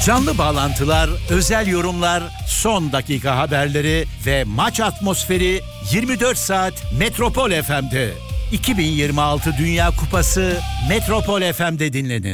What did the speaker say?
Canlı bağlantılar, özel yorumlar, son dakika haberleri ve maç atmosferi 24 saat Metropol FM'de. 2026 Dünya Kupası Metropol FM'de dinlenir.